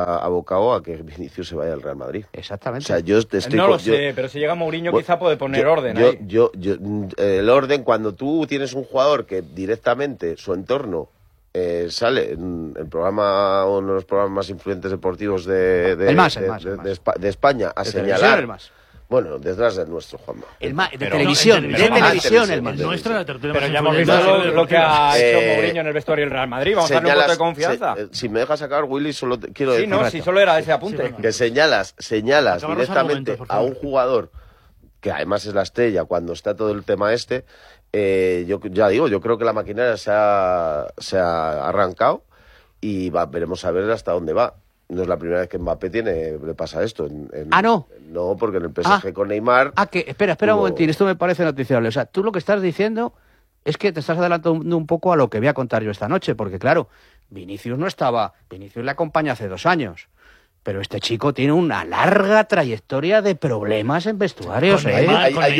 está abocado a que Vinicius se vaya al Real Madrid. Exactamente. O sea, yo estoy no lo sé, pero si llega Mourinho quizá puede poner orden ahí. El orden, cuando tú tienes un jugador que directamente su entorno sale en el programa, uno de los programas más influyentes deportivos de España, a señalar... El más. Bueno, detrás del nuestro, Juanma. De televisión, el más. Pero ya hemos visto lo que ha hecho Mourinho en el vestuario del Real Madrid. Vamos a darle un voto de confianza. Si me dejas sacar, Willy, solo quiero decir... Sí, no, si solo era ese apunte. Que señalas directamente a un jugador que además es la estrella cuando está todo el tema yo ya digo, yo creo que la maquinaria se ha arrancado y veremos a ver hasta dónde va. No es la primera vez que Mbappé le pasa esto. ¿no? No, porque en el PSG con Neymar... Espera un momentín, esto me parece noticiable. O sea, tú lo que estás diciendo es que te estás adelantando un poco a lo que voy a contar yo esta noche, porque claro, Vinicius le acompaña hace 2 años. Pero este chico tiene una larga trayectoria de problemas en vestuarios, Hay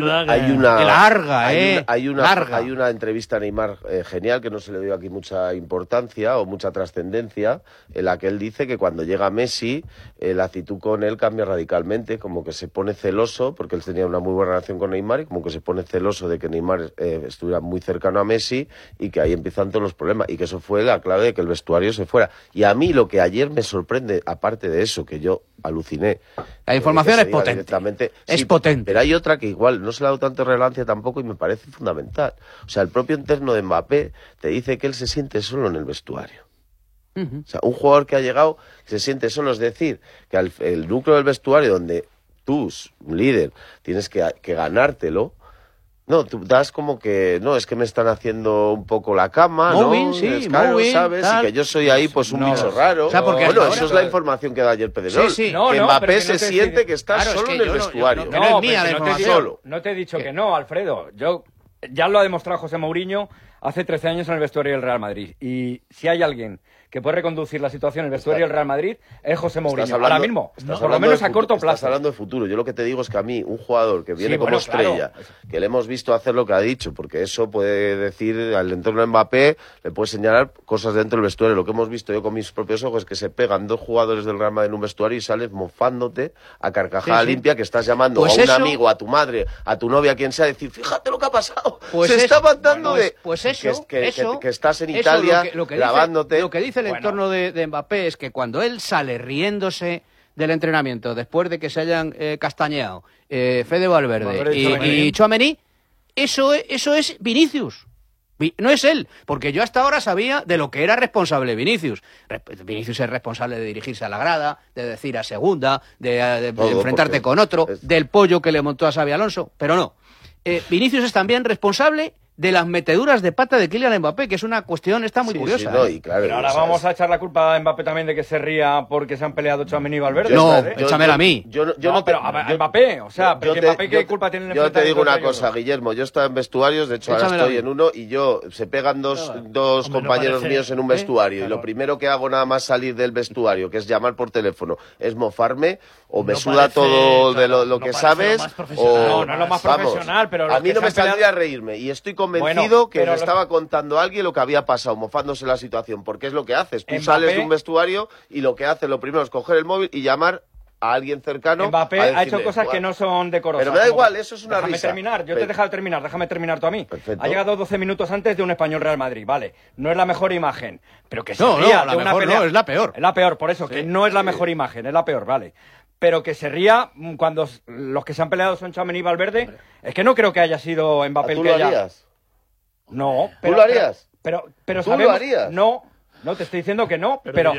una entrevista a Neymar genial, que no se le dio aquí mucha importancia o mucha trascendencia, en la que él dice que cuando llega Messi, la actitud con él cambia radicalmente, como que se pone celoso, porque él tenía una muy buena relación con Neymar, y como que se pone celoso de que Neymar estuviera muy cercano a Messi, y que ahí empiezan todos los problemas, y que eso fue la clave de que el vestuario se fuera. Y a mí lo que ayer me sorprende, aparte de eso, que yo aluciné. La información es potente. Es potente. Pero hay otra que igual no se le ha dado tanta relevancia tampoco y me parece fundamental. O sea, el propio interno de Mbappé te dice que él se siente solo en el vestuario. O sea, un jugador que ha llegado se siente solo, es decir, que el núcleo del vestuario donde tú, un líder, tienes que ganártelo. No, tú das como que, no, es que me están haciendo un poco la cama, ¿no? ¿Sabes? Tal. Y que yo soy ahí, pues, un bicho raro. O sea, porque eso es la información que da ayer Pedrerol. Sí. Que Mbappé se siente que está solo en el vestuario. No te he dicho que no, Alfredo. Ya lo ha demostrado José Mourinho hace 13 años en el vestuario del Real Madrid. Y si hay alguien que puede reconducir la situación en el vestuario del Real Madrid es José Mourinho, ahora mismo, por lo menos a corto plazo. Estás hablando de futuro. Yo lo que te digo es que a mí, un jugador que viene como estrella, que le hemos visto hacer lo que ha dicho, porque eso puede decir al entorno de Mbappé, le puede señalar cosas dentro del vestuario. Lo que hemos visto yo con mis propios ojos es que se pegan 2 jugadores del Real Madrid en un vestuario y sales mofándote a carcajada limpia, que estás llamando a un amigo, a tu madre, a tu novia, a quien sea, a decir, fíjate lo que ha pasado. Se está matando que estás en Italia grabándote. Lo que dice el entorno de Mbappé es que cuando él sale riéndose del entrenamiento después de que se hayan castañeado Fede Valverde y Tchouaméni, eso es Vinicius. No es él, porque yo hasta ahora sabía de lo que era responsable Vinicius. Vinicius es responsable de dirigirse a la grada, de decir a segunda, de enfrentarte con otro, del pollo que le montó a Xabi Alonso, pero no. Vinicius es también responsable de las meteduras de pata de Kylian Mbappé, que es una cuestión muy curiosa. Claro, pero ahora vamos a echar la culpa a Mbappé también de que se ría porque se han peleado Tchouaméni y Valverde. Échamela a mí. Pero a Mbappé, o sea, Mbappé, ¿qué culpa tiene en el Yo te digo una cosa, Guillermo, yo estaba en vestuarios, de hecho ahora estoy en uno, y se pegan dos compañeros míos en un vestuario, y lo primero que hago nada más salir del vestuario, que es llamar por teléfono, es mofarme, o me suda todo de lo que sabes, o... No es lo más profesional, pero... A mí no me saldría a reírme, y estoy convencido que le estaba contando a alguien lo que había pasado, mofándose la situación, porque es lo que haces. Tú sales de un vestuario y lo que haces, lo primero es coger el móvil y llamar a alguien cercano. Mbappé ha hecho cosas que no son decorosas. Pero me da igual, eso es una risa. Yo te he dejado terminar, déjame terminar tú a mí. Perfecto. Ha llegado 12 minutos antes de un Español Real Madrid, vale. No es la mejor imagen, pero que se ría de una pelea. No, es la peor. Es la peor, por eso, que no es la mejor imagen, es la peor, vale. Pero que se ría cuando los que se han peleado son Tchouaméni y Valverde, es que no creo que haya sido Mbappé el que haya... ¿Tú lo harías? No, pero... ¿Tú lo harías? Pero ¿Tú sabemos... lo harías? No, te estoy diciendo que no, pero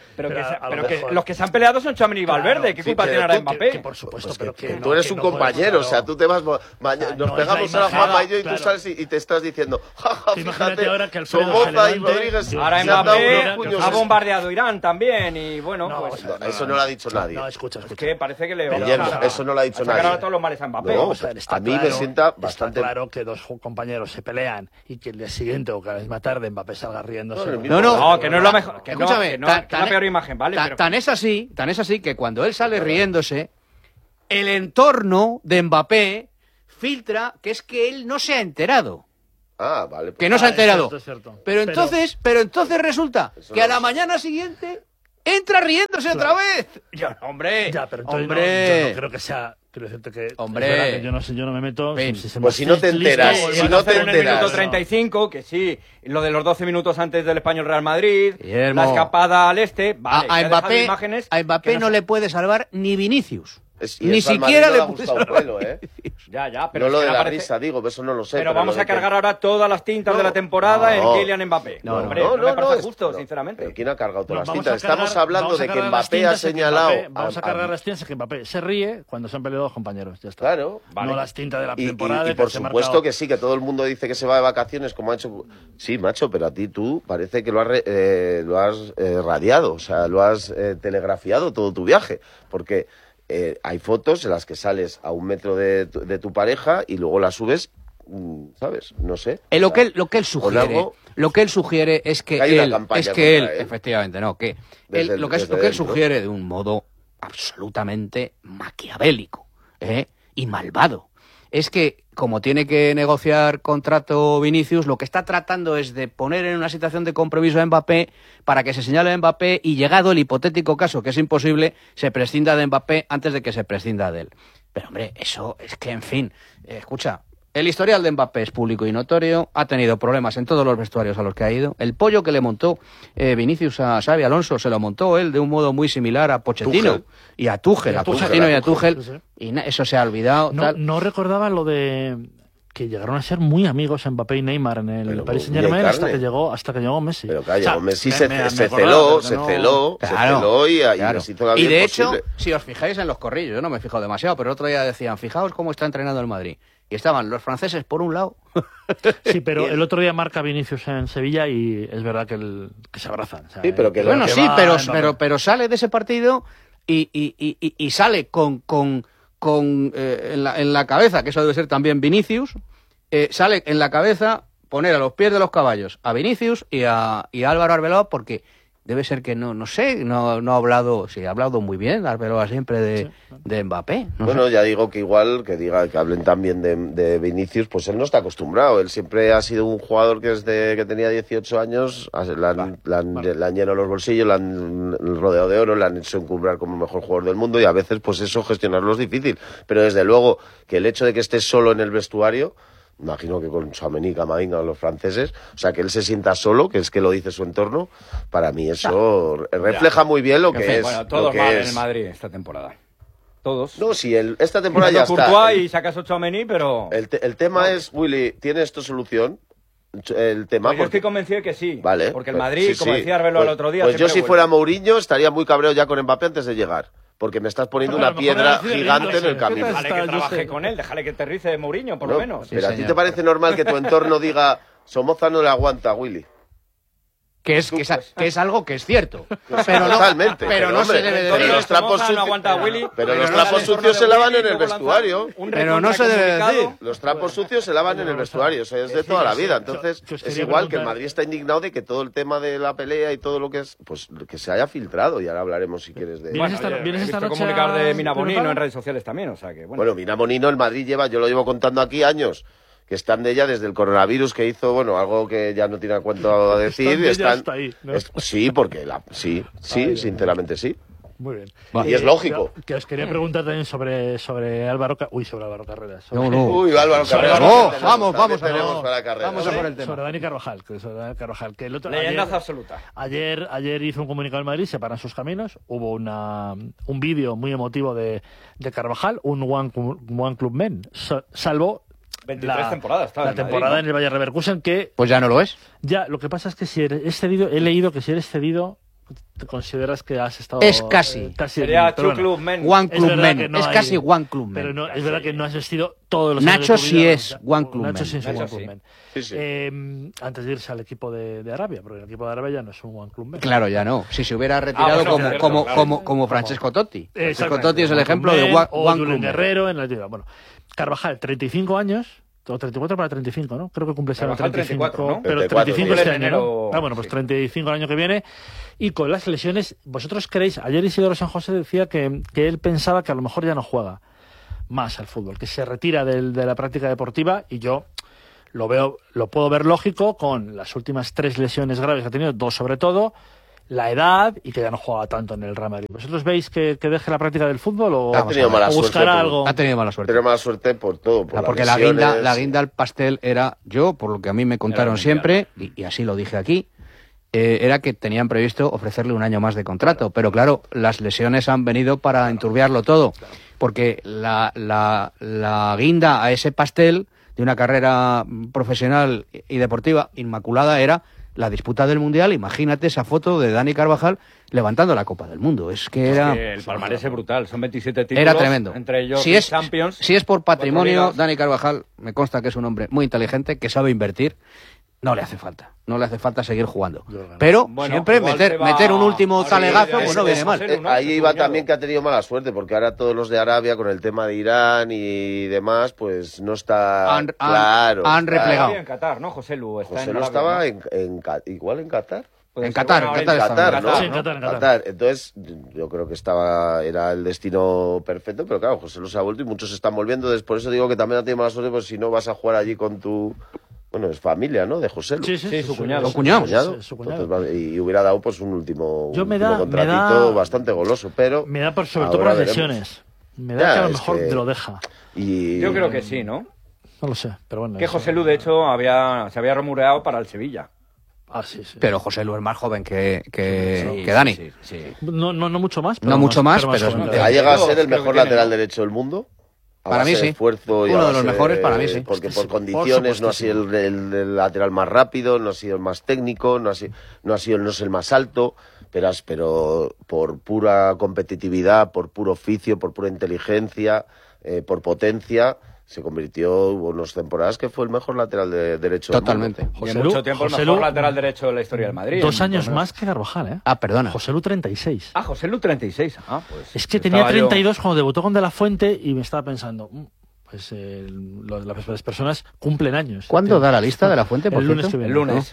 que los que se han peleado son Tchouaméni y Valverde. ¿Qué culpa tiene ahora Mbappé? Que por supuesto, pues pero que tú eres un compañero, o sea, tú te vas... Nos pegamos a la Juanma y yo, y tú sales y te estás diciendo, jaja, fíjate, Somoza y Rodríguez... Ahora Mbappé ha bombardeado Irán también, y bueno, pues... Eso no lo ha dicho nadie. No, escucha. Es que parece que le... Eso no lo ha dicho nadie. Ahora todos los males a Mbappé. No, a mí me sienta bastante... Está claro que 2 compañeros se pelean y que el día siguiente o que la misma tarde Mbappé salga riéndose. No, que no es lo mejor. Escúchame, que no es la peor imagen, ¿vale? Tan es así que cuando él sale riéndose, el entorno de Mbappé filtra que es que él no se ha enterado. Ah, vale. Pues que no se ha enterado. Es cierto. Pero entonces resulta que a la mañana siguiente entra riéndose otra vez. Hombre, ya, pero entonces hombre. yo no creo que sea... Quiero decirte que... Hombre. Es verdad que yo no me meto... Pues si no te enteras, si no te en el minuto enteras. 35, que sí, lo de los 12 minutos antes del Español Real Madrid, Guillermo. la escapada al este, vale, a Mbappé no le puede salvar ni Vinicius. Ni siquiera le puede salvar. Pelo, ¿eh? Ya, pero no lo de la aparece... risa, digo, eso no lo sé. Pero vamos a cargar ahora todas las tintas de la temporada en Kylian Mbappé. No, hombre, no me parece justo, sinceramente. Pero ¿quién ha cargado todas las Vamos tintas? a cargar- Estamos hablando de que Mbappé ha señalado... Vamos a cargar las tintas que Mbappé se ríe cuando se han peleado dos compañeros. Ya está. Claro. No las tintas de la temporada. Y por supuesto que sí, que todo el mundo dice que se va de vacaciones, como ha hecho... Sí, macho, pero a ti tú parece que lo has radiado, o sea, lo has telegrafiado todo tu viaje, porque... hay fotos en las que sales a 1 metro de tu pareja y luego las subes, ¿sabes? No sé. Lo que él sugiere es que él, efectivamente, no, que lo que él sugiere de un modo absolutamente maquiavélico, y malvado, es que como tiene que negociar contrato Vinicius, lo que está tratando es de poner en una situación de compromiso a Mbappé para que se señale a Mbappé y, llegado el hipotético caso, que es imposible, se prescinda de Mbappé antes de que se prescinda de él. Pero, hombre, eso es que, en fin, escucha, el historial de Mbappé es público y notorio, ha tenido problemas en todos los vestuarios a los que ha ido. El pollo que le montó Vinicius a Xabi Alonso se lo montó él de un modo muy similar a Pochettino y a Tuchel, a Pochettino y a Tuchel, sí. Y eso se ha olvidado. No recordaba lo de que llegaron a ser muy amigos Mbappé y Neymar en el Paris Saint-Germain hasta que llegó Messi. Pero claro, llegó Messi, se celó y les hizo la vida Y de imposible. hecho, si os fijáis en los corrillos, yo no me he fijado demasiado, pero el otro día decían, fijaos cómo está entrenando el Madrid. Y estaban los franceses por un lado. Sí, pero el otro día marca Vinicius en Sevilla y es verdad que se abrazan. O sea, sí, pero que bueno, sí, pero sale de ese partido y sale en la cabeza, que eso debe ser también Vinicius, sale en la cabeza poner a los pies de los caballos a Vinicius y a Álvaro Arbeloa, porque debe ser que no ha hablado, sí, ha hablado muy bien Arbeloa siempre de Mbappé. Bueno, ya digo que igual que hablen también de Vinicius, pues él no está acostumbrado. Él siempre ha sido un jugador que desde que tenía 18 años le han llenado los bolsillos, le han rodeado de oro, le han hecho encumbrar como el mejor jugador del mundo y a veces pues eso gestionarlo es difícil. Pero desde luego que el hecho de que esté solo en el vestuario, imagino que con Tchouaméni, Camavinga, los franceses, o sea, que él se sienta solo, que es que lo dice su entorno, para mí eso refleja muy bien lo que es. Bueno, todos mal en el Madrid esta temporada. Todos. No, sí, esta temporada ya está. Courtois y si acaso Tchouaméni, pero... El tema es, Willy, ¿tiene esto solución? El tema, pues yo estoy convencido de que sí. Vale, porque el Madrid, como decía Arbeloa el otro día... Pues yo si fuera Mourinho estaría muy cabreado ya con Mbappé antes de llegar. Porque me estás poniendo una piedra gigante en el camino. Déjale que trabaje con él, déjale que aterrice de Mourinho, por lo menos. Pero a ti te parece normal que tu entorno diga Somoza no le aguanta, Willy. Que es algo que es cierto. Pero totalmente. Pero no se debe decir. Pero los trapos sucios, no aguanta a Willy, pero los trapos sucios se lavan en el vestuario. Pero no se debe decir. Los trapos sucios se lavan en el vestuario, o sea, es de toda la vida. Entonces, es igual que el Madrid está indignado de que todo el tema de la pelea y todo lo que es, pues que se haya filtrado. Y ahora hablaremos, si quieres, de... Bueno, ¿vienes esta noche comunicar de Mina Bonino en redes sociales también, o sea que... Bueno, Mina Bonino, el Madrid yo lo llevo contando aquí años, que están de ella desde el coronavirus que hizo, bueno, algo que ya no tiene a cuento a decir. Hasta ahí, ¿no? Sí, porque sinceramente sí. Muy bien. Y es lógico. Que os quería preguntar también sobre Álvaro Carreras. Uy, Álvaro Carreras. Vamos a por el tema. Sobre Dani Carvajal. Que el otro, leyendaza absoluta. Ayer hizo un comunicado en Madrid, separan sus caminos. Hubo un vídeo muy emotivo de Carvajal, un One Club Men. Salvo 23 temporadas. La temporada en el Bayer Leverkusen que... Pues ya no lo es. Ya, lo que pasa es que si eres cedido, he leído que si eres cedido, te consideras que has estado... Es casi. Sería Two Club Men. One Club Men. Es casi One Club Men. Pero no, es verdad que no has vestido todos los... Nacho sí es One Club Men. Nacho sí es One Club Men. Sí. Antes de irse al equipo de Arabia, porque el equipo de Arabia ya no es un One Club Men. Claro, ya no. Si se hubiera retirado como Francesco Totti. Francesco Totti es el ejemplo de One Club Men. Guerrero en la liga. Bueno, Carvajal, 35 años... O 34 para 35, ¿no? Creo que cumple ese año 35, 34, ¿no? Pero 35 este año, enero... ¿no? Bueno, pues 35 el año que viene. Y con las lesiones, ¿vosotros creéis? Ayer Isidoro San José decía que él pensaba que a lo mejor ya no juega más al fútbol, que se retira de la práctica deportiva, y yo lo puedo ver lógico con las últimas 3 lesiones graves que ha tenido, 2 sobre todo, la edad y que ya no juega tanto en el Real Madrid. ¿Vosotros veis que deje la práctica del fútbol o buscará algo? Ha tenido mala suerte. Pero mala suerte por todo. Porque la guinda al pastel era, yo, por lo que a mí me contaron siempre, y así lo dije aquí, era que tenían previsto ofrecerle un año más de contrato. Pero claro, las lesiones han venido para enturbiarlo todo. Porque la guinda a ese pastel de una carrera profesional y deportiva inmaculada era la disputa del Mundial. Imagínate esa foto de Dani Carvajal levantando la Copa del Mundo. Es que era... el palmarés es brutal, son 27 títulos. Era tremendo. Entre ellos Champions. Si es por patrimonio, Dani Carvajal, me consta que es un hombre muy inteligente, que sabe invertir. No le hace falta. No le hace falta seguir jugando. Pero siempre meter un último talegazo, pues no viene mal. Ahí iba también que ha tenido mala suerte, porque ahora todos los de Arabia, con el tema de Irán y demás, pues no está claro. Han replegado. En Qatar, ¿no? José Lu estaba igual en Qatar. En Qatar, ¿no? Sí, en Qatar. Entonces, yo creo que era el destino perfecto, pero claro, José Lu se ha vuelto y muchos se están volviendo. Por eso digo que también ha tenido mala suerte, pues si no vas a jugar allí con tu... Bueno, es familia, ¿no? De José Lu. Sí, su cuñado. Su cuñado. Entonces, y hubiera dado pues un último contratito bastante goloso, pero... Me da sobre todo por las lesiones. Me da que a lo mejor te lo deja. Yo creo que sí, ¿no? No lo sé, pero bueno. Que José Lu, de hecho, se había rumoreado para el Sevilla. Sí. Pero José Lu es más joven que Dani. Sí. No mucho más. No mucho más, pero ha llegado a ser el mejor lateral derecho del mundo. Para mí sí. Uno de los mejores para mí sí. Porque por condiciones no ha sido el lateral más rápido, no ha sido el más técnico, no es el más alto, pero por pura competitividad, por puro oficio, por pura inteligencia, por potencia, se convirtió, hubo unas temporadas que fue el mejor lateral derecho Totalmente. del mundo. Y en mucho tiempo el mejor lateral derecho de la historia del Madrid. 2 años más que Carvajal, ¿eh? Perdona. José Lu 36. José Lu 36. Pues es que tenía 32 cuando debutó con De La Fuente y me estaba pensando, pues las personas cumplen años. ¿Cuándo da la lista de La Fuente? Por el lunes que viene. El lunes.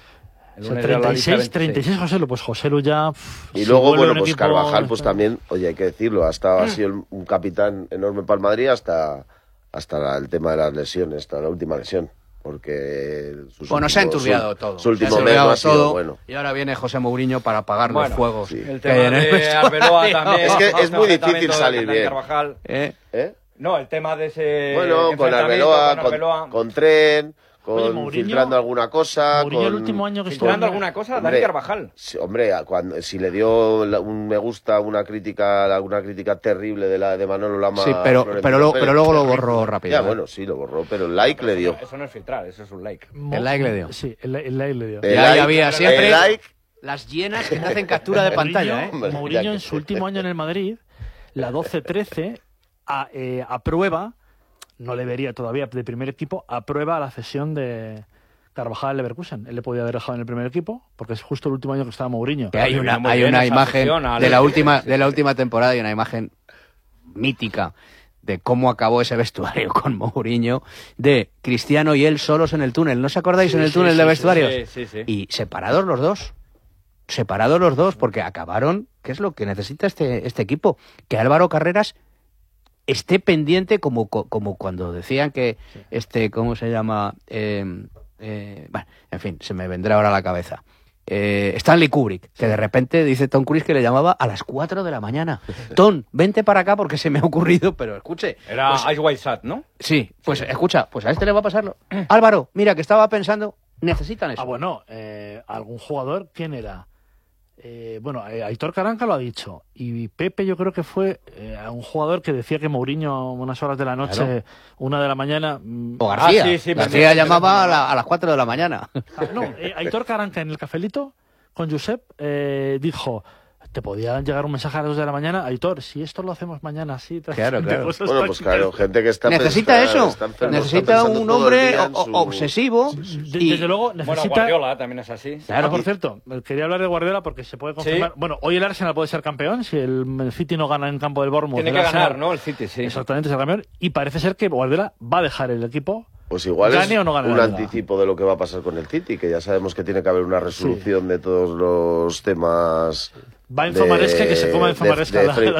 O sea, 36 José Lu, pues José Lu ya... Y luego, bueno, pues Carvajal, pues también, oye, hay que decirlo, ha sido un capitán enorme para el Madrid hasta el tema de las lesiones, hasta la última lesión. Porque se ha enturbiado todo. Su último mes no ha sido bueno. Y ahora viene José Mourinho para apagar los fuegos. Sí. El tema de Arbeloa también. Es que es muy difícil salir bien. No, el tema de ese... Bueno, con Arbeloa, con Tren... filtrando alguna cosa. Mourinho el último año que estuvo... ¿Filtrando alguna cosa? Dani Carvajal. Si le dio un me gusta, alguna crítica terrible de Manolo Lama... Sí, pero luego lo borró rápido. Ya, bueno, sí, lo borró, pero el like le dio. Eso no es filtrar, eso es un like. El like le dio. Sí, el like le dio. Y ahí había siempre like, las llenas que te hacen captura de pantalla, Mourinho en su último año en el Madrid, la 12-13, aprueba... No le vería todavía de primer equipo, aprueba la cesión de Carvajal al Leverkusen. Él le podía haber dejado en el primer equipo, porque es justo el último año que estaba Mourinho. Hay una imagen de la última temporada y una imagen mítica de cómo acabó ese vestuario con Mourinho, de Cristiano y él solos en el túnel. ¿No os acordáis en el túnel de vestuarios? Sí. Y separados los dos, porque acabaron, ¿qué es lo que necesita este equipo? Que Álvaro Carreras esté pendiente como cuando decían que ¿cómo se llama? Bueno, en fin, se me vendrá ahora a la cabeza. Stanley Kubrick, que de repente dice Tom Cruise que le llamaba a las 4 de la mañana. Tom, vente para acá porque se me ha ocurrido, pero escuche. Era Ice White Sat, ¿no? Sí, pues escucha, pues a este le va a pasarlo. Álvaro, mira, que estaba pensando, necesitan eso. Bueno, algún jugador, ¿quién era? Aitor Caranca lo ha dicho. Y Pepe yo creo que fue un jugador que decía que Mourinho unas horas de la noche, claro. 1 de la mañana... O García. García llamaba a las 4 de la mañana. Aitor Caranca en el cafelito con Josep dijo... Te podía llegar un mensaje a las 2 de la mañana, Aitor, si esto lo hacemos mañana, sí. Claro. Bueno, pues claro, gente que está... Necesita eso. Necesita un hombre obsesivo. Desde luego necesita... Bueno, Guardiola también es así. Claro, por cierto, quería hablar de Guardiola porque se puede confirmar... ¿Sí? Bueno, hoy el Arsenal puede ser campeón, si el City no gana en campo del Bournemouth. Tiene que ganar, ¿no? El City, sí. Exactamente, es el campeón. Y parece ser que Guardiola va a dejar el equipo... Pues igual gane es o no gane un anticipo de lo que va a pasar con el City, que ya sabemos que tiene que haber una resolución de todos los temas... Va en Famaresca, que se coma en Famaresca.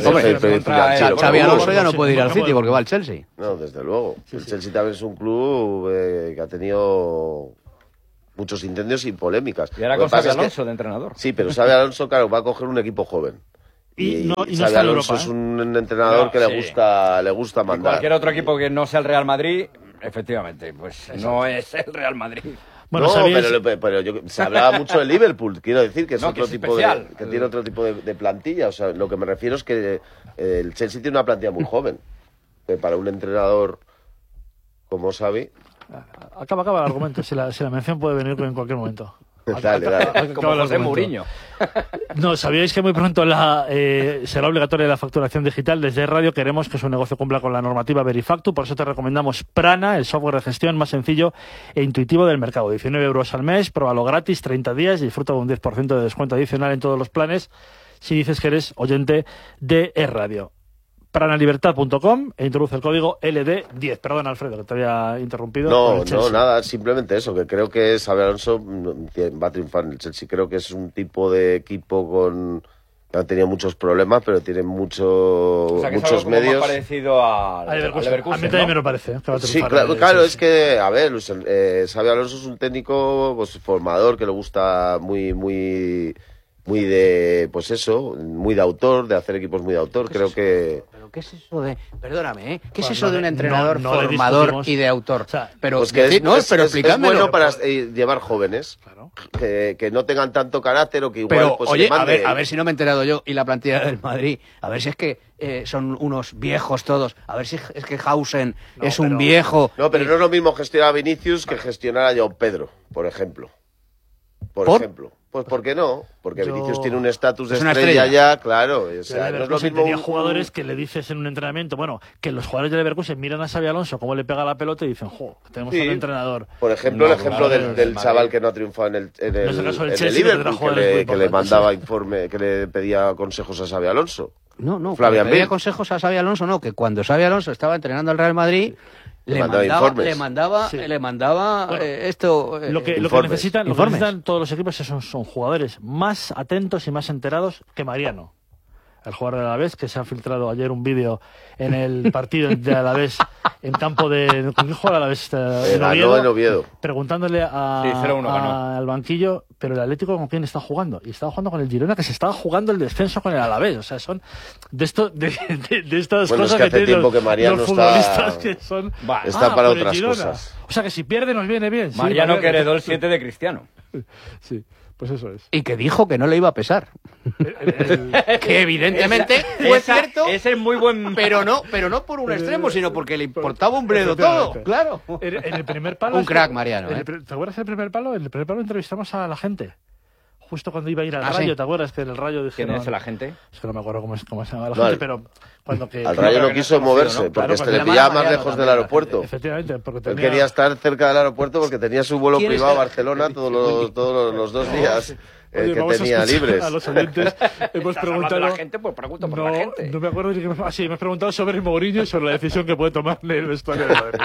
Xabi Alonso ya no puede ir al City porque va al Chelsea. No, desde luego. El Chelsea también es un club que ha tenido muchos incendios y polémicas. Y ahora con Xabi Alonso de entrenador. Sí, pero Xabi Alonso, claro, va a coger un equipo joven. Y Xabi Alonso es un entrenador que le gusta mandar. Y cualquier otro equipo que no sea el Real Madrid, efectivamente, pues no es el Real Madrid. Bueno, pero se hablaba mucho de Liverpool, quiero decir que es otro tipo que tiene otro tipo de plantilla. O sea, lo que me refiero es que el Chelsea tiene una plantilla muy joven. Para un entrenador como Xavi. Acaba el argumento. Si la mención puede venir en cualquier momento. Dale. Como José Mourinho. No, ¿sabíais que muy pronto será obligatoria la facturación digital? Desde Radio queremos que su negocio cumpla con la normativa Verifactu, por eso te recomendamos Prana, el software de gestión más sencillo e intuitivo del mercado. 19 euros al mes, pruébalo gratis, 30 días, disfruta de un 10% de descuento adicional en todos los planes si dices que eres oyente de Radio. Pranalibertad.com e introduce el código LD10. Perdón, Alfredo, que te había interrumpido. No, nada, simplemente eso, que creo que Xabi Alonso va a triunfar en el Chelsea. Creo que es un tipo de equipo que ha tenido muxos problemas, pero tiene muchos medios. Más parecido al Leverkusen, a mí también me lo parece. Sí, claro, es que, a ver, Xabi Alonso es un técnico formador que le gusta muy de, pues eso, muy de autor, de hacer equipos muy de autor. Creo que... ¿Pero qué es eso de...? Perdóname, ¿qué es eso de un entrenador formador y de autor? O sea, pero pues que es bueno para llevar jóvenes, claro, que no tengan tanto carácter o que igual... Pero, pues, oye, a ver si no me he enterado yo y la plantilla del Madrid, a ver si es que son unos viejos todos, a ver si es que Hausen es un viejo... No, pero no es lo mismo gestionar a Vinicius que gestionar a João Pedro, por ejemplo. Por ejemplo. Pues ¿por qué no? Porque Vinicius tiene un estatus de estrella ya, claro. O sea, no es lo mismo. Tenía jugadores que le dices en un entrenamiento, bueno, que los jugadores de Leverkusen miran a Xabi Alonso cómo le pega la pelota y dicen, tenemos un entrenador. Por ejemplo, el ejemplo del chaval que no ha triunfado en el Liverpool, que le mandaba informe, que le pedía consejos a Xabi Alonso. No, le pedía consejos a Xabi Alonso, no, que cuando Xabi Alonso estaba entrenando al Real Madrid... Le mandaba esto. Lo que necesitan todos los equipos son jugadores más atentos y más enterados que Mariano, el jugador de Alavés, que se ha filtrado ayer un vídeo en el partido de Alavés en campo de... ¿Con quién juega Alavés? En Oviedo. Preguntándole al banquillo, pero el Atlético ¿con quién está jugando? Y estaba jugando con el Girona, que se estaba jugando el descenso con el Alavés. O sea, son de estas cosas que hace tiempo que Mariano los futbolistas que son... Está para otras cosas. O sea, que si pierde nos viene bien. Mariano que heredó el 7 de Cristiano. Sí. Pues eso es. Y que dijo que no le iba a pesar. Que evidentemente fue cierto. Ese es muy buen... Pero no por un extremo, sino porque le importaba un bledo todo. Claro. En el primer palo... Un crack, Mariano. ¿Te acuerdas del primer palo? En el primer palo entrevistamos a la gente. Justo cuando iba a ir al Rayo, ¿sí? ¿Te acuerdas que en el Rayo dijeron... ¿Quién es la gente? Es que no me acuerdo cómo se llama la gente, pero... Al Rayo no quiso moverse, ¿no? Porque le pillaba más lejos del aeropuerto. Efectivamente, porque él quería estar cerca del aeropuerto porque tenía su vuelo privado a Barcelona todos los 2 días que tenía libres. A los oyentes hemos preguntado... la gente, pues pregunto por la gente. No me acuerdo ni que me... Sí, me has preguntado sobre Mourinho y sobre la decisión que puede tomar en el vestuario de Madrid.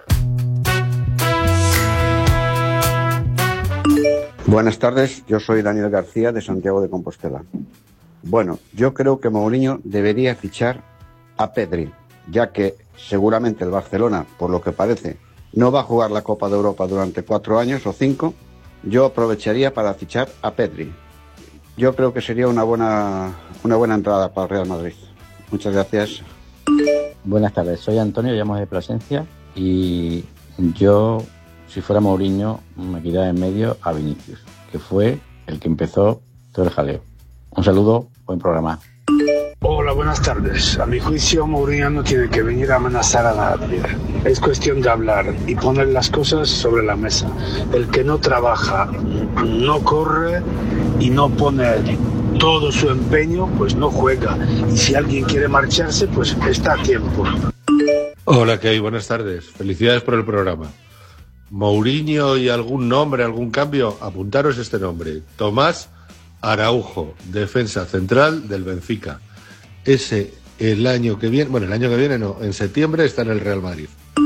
Buenas tardes, yo soy Daniel García de Santiago de Compostela. Bueno, yo creo que Mourinho debería fichar a Pedri, ya que seguramente el Barcelona, por lo que parece, no va a jugar la Copa de Europa durante 4 años o 5. Yo aprovecharía para fichar a Pedri. Yo creo que sería una buena entrada para el Real Madrid. Muchas gracias. Buenas tardes, soy Antonio, llamo de Plasencia y yo, si fuera Mourinho, me quitaba en medio a Vinicius, que fue el que empezó todo el jaleo. Un saludo, buen programa. Hola, buenas tardes. A mi juicio, Mourinho no tiene que venir a amenazar a nadie. Es cuestión de hablar y poner las cosas sobre la mesa. El que no trabaja, no corre y no pone todo su empeño, pues no juega. Y si alguien quiere marcharse, pues está a tiempo. Hola, ¿qué hay? Buenas tardes. Felicidades por el programa. Mourinho y algún nombre, algún cambio, apuntaros este nombre. Tomás Araujo, defensa central del Benfica. Ese el año que viene, en septiembre está en el Real Madrid.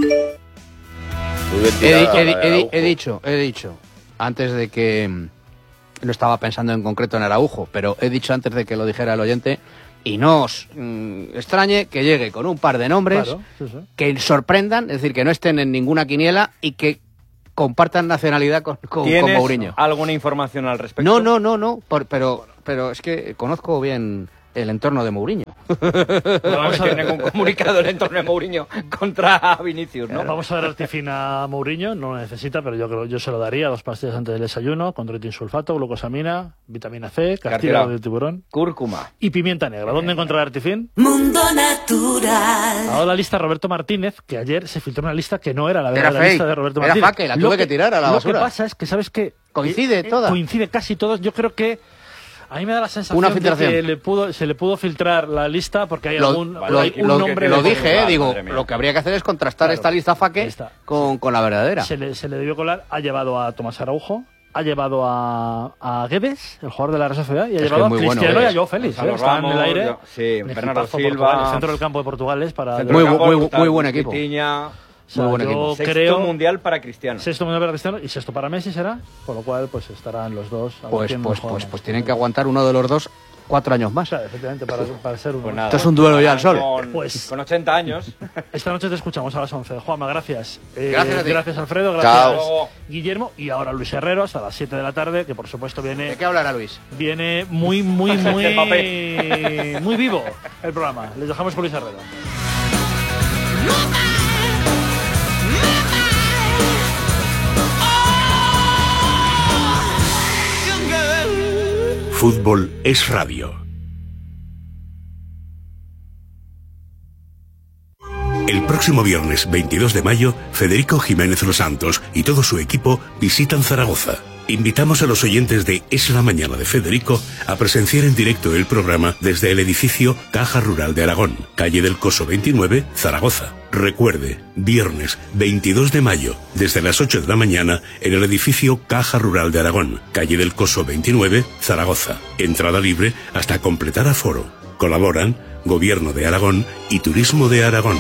He dicho, antes de que... No estaba pensando en concreto en Araujo, pero he dicho antes de que lo dijera el oyente, y no os extrañe que llegue con un par de nombres que sorprendan, es decir, que no estén en ninguna quiniela y que compartan nacionalidad con Mourinho. ¿Alguna información al respecto? No, pero es que conozco bien el entorno de Mourinho. Vamos a ver un comunicado el entorno de Mourinho contra Vinicius, ¿no? Vamos a dar artifina a Mourinho, no lo necesita, pero yo se lo daría 2 pastillas antes del desayuno, con sulfato, glucosamina, vitamina C, cartílago de tiburón, cúrcuma y pimienta negra. ¿Dónde encontrar artifin? Mundo Natural. Ha dado la lista Roberto Martínez, que ayer se filtró una lista que no era la verdadera lista de Roberto Martínez. Era fake, la tuve que tirar a la basura. Lo que pasa es que, ¿sabes qué? Coincide casi todos. Yo creo que a mí me da la sensación una de que se le pudo filtrar la lista porque hay algún nombre... Lo dije, lo que habría que hacer es contrastar esta lista fake con la verdadera. Se le debió colar, ha llevado a Tomás Araujo, ha llevado a Guedes, el jugador de la Real Sociedad, y ha llevado a Cristiano y a Joao Félix. Está en el aire. Sí, Bernardo Silva. El centro del campo de Portugal es para... Muy buen equipo. Muy buen equipo. Sexto mundial para Cristiano. Sexto mundial para Cristiano y sexto para Messi será, con lo cual pues estarán los dos. Pues tienen que aguantar uno de los dos 4 años más. O sea, efectivamente, para ser uno. Pues nada, esto es un duelo ya al sol. Con 80 años. Esta noche te escuchamos a las 11. Juanma, gracias. Gracias a ti. Gracias, Alfredo. Gracias, Guillermo. Y ahora Luis Herrero hasta las 7 de la tarde, que por supuesto viene... ¿De qué hablará Luis? Viene muy vivo el programa. Les dejamos con Luis Herrero. Fútbol es radio. El próximo viernes 22 de mayo, Federico Jiménez Los Santos y todo su equipo visitan Zaragoza. Invitamos a los oyentes de Es la Mañana de Federico a presenciar en directo el programa desde el edificio Caja Rural de Aragón, calle del Coso 29, Zaragoza. Recuerde, viernes 22 de mayo, desde las 8 de la mañana, en el edificio Caja Rural de Aragón, calle del Coso 29, Zaragoza. Entrada libre hasta completar aforo. Colaboran Gobierno de Aragón y Turismo de Aragón.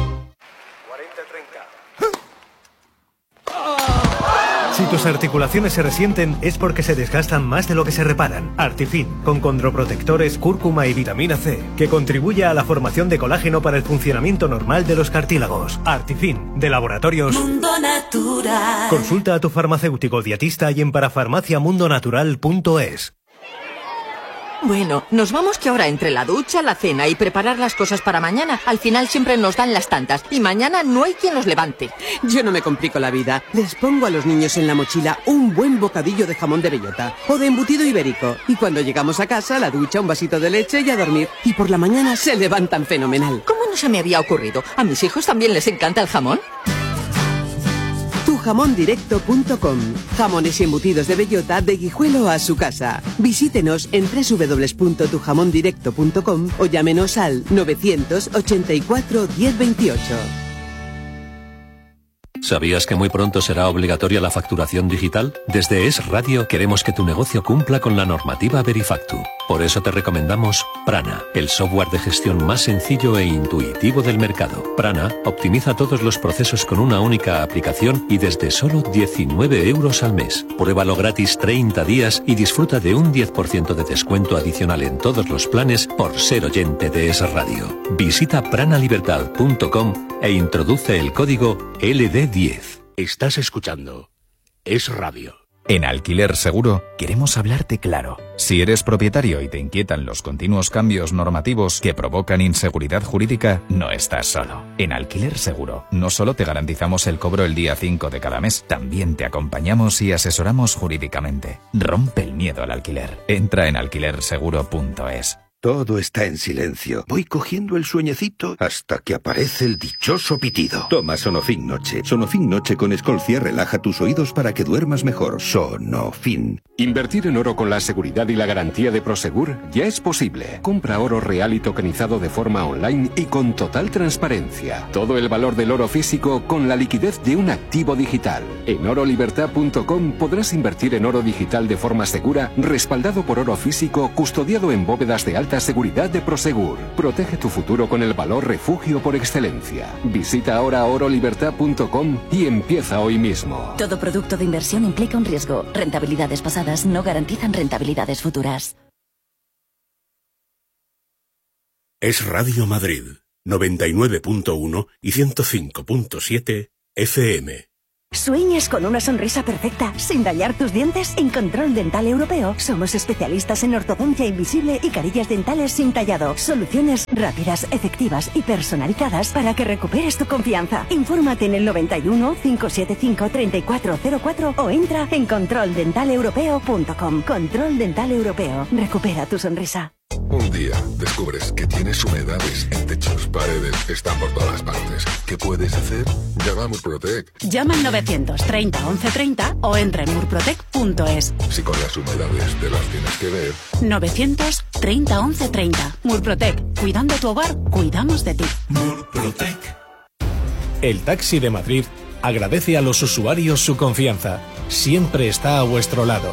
Si tus articulaciones se resienten es porque se desgastan más de lo que se reparan. Artifin, con condroprotectores, cúrcuma y vitamina C, que contribuye a la formación de colágeno para el funcionamiento normal de los cartílagos. Artifin, de Laboratorios Mundo Natural. Consulta a tu farmacéutico dietista y en parafarmaciamundonatural.es. Bueno, nos vamos que ahora entre la ducha, la cena y preparar las cosas para mañana, al final siempre nos dan las tantas y mañana no hay quien los levante. Yo no me complico la vida. Les pongo a los niños en la mochila un buen bocadillo de jamón de bellota o de embutido ibérico. Y cuando llegamos a casa, la ducha, un vasito de leche y a dormir. Y por la mañana se levantan fenomenal. ¿Cómo no se me había ocurrido? ¿A mis hijos también les encanta el jamón? Tujamondirecto.com. Jamones y embutidos de bellota de Guijuelo a su casa. Visítenos en www.tujamondirecto.com o llámenos al 984 1028. ¿Sabías que muy pronto será obligatoria la facturación digital? Desde Es Radio queremos que tu negocio cumpla con la normativa Verifactu. Por eso te recomendamos Prana, el software de gestión más sencillo e intuitivo del mercado. Prana optimiza todos los procesos con una única aplicación y desde solo 19 € al mes. Pruébalo gratis 30 días y disfruta de un 10% de descuento adicional en todos los planes por ser oyente de Es Radio. Visita pranalibertad.com e introduce el código LD10. Estás escuchando Es Radio. En Alquiler Seguro queremos hablarte claro. Si eres propietario y te inquietan los continuos cambios normativos que provocan inseguridad jurídica, no estás solo. En Alquiler Seguro no solo te garantizamos el cobro el día 5 de cada mes, también te acompañamos y asesoramos jurídicamente. Rompe el miedo al alquiler. Entra en alquilerseguro.es. Todo está en silencio. Voy cogiendo el sueñecito hasta que aparece el dichoso pitido. Toma Sonofin Noche. Sonofin Noche con Escolcia relaja tus oídos para que duermas mejor. Sonofin. Invertir en oro con la seguridad y la garantía de Prosegur ya es posible. Compra oro real y tokenizado de forma online y con total transparencia. Todo el valor del oro físico con la liquidez de un activo digital. En orolibertad.com podrás invertir en oro digital de forma segura, respaldado por oro físico, custodiado en bóvedas de alta seguridad de Prosegur. Protege tu futuro con el valor refugio por excelencia. Visita ahora orolibertad.com y empieza hoy mismo. Todo producto de inversión implica un riesgo. Rentabilidades pasadas no garantizan rentabilidades futuras. Es Radio Madrid, 99.1 y 105.7 FM. ¿Sueñas con una sonrisa perfecta sin dañar tus dientes? En Control Dental Europeo somos especialistas en ortodoncia invisible y carillas dentales sin tallado. Soluciones rápidas, efectivas y personalizadas para que recuperes tu confianza. Infórmate en el 91 575 3404 o entra en controldentaleuropeo.com. Control Dental Europeo. Recupera tu sonrisa. Un día descubres que tienes humedades en techos, paredes, están por todas partes. ¿Qué puedes hacer? Llama a Murprotec. Llama al 930 1130 o entra en murprotec.es. Si con las humedades te las tienes que ver. 930 1130. Murprotec. Cuidando tu hogar, cuidamos de ti. Murprotec. El Taxi de Madrid agradece a los usuarios su confianza. Siempre está a vuestro lado.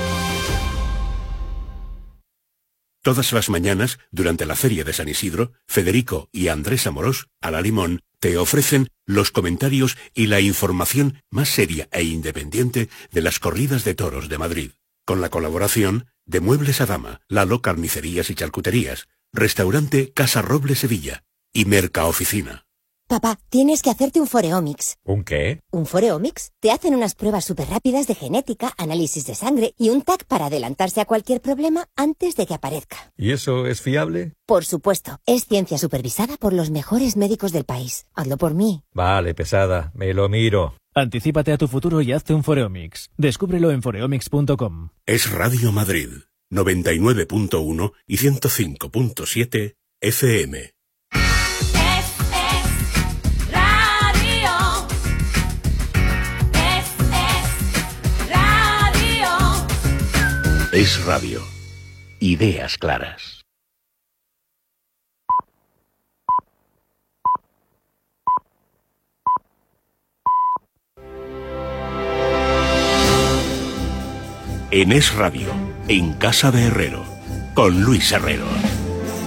Todas las mañanas, durante la Feria de San Isidro, Federico y Andrés Amorós, a la Limón, te ofrecen los comentarios y la información más seria e independiente de las corridas de toros de Madrid. Con la colaboración de Muebles a Dama, Lalo Carnicerías y Charcuterías, Restaurante Casa Roble Sevilla y Mercaoficina. Papá, tienes que hacerte un Foreomics. ¿Un qué? ¿Un Foreomics? Te hacen unas pruebas súper rápidas de genética, análisis de sangre y un TAC para adelantarse a cualquier problema antes de que aparezca. ¿Y eso es fiable? Por supuesto. Es ciencia supervisada por los mejores médicos del país. Hazlo por mí. Vale, pesada. Me lo miro. Anticípate a tu futuro y hazte un Foreomics. Descúbrelo en foreomics.com. Es Radio Madrid, 99.1 y 105.7 FM. Es radio. Ideas claras. En Es Radio, en Casa de Herrero, con Luis Herrero.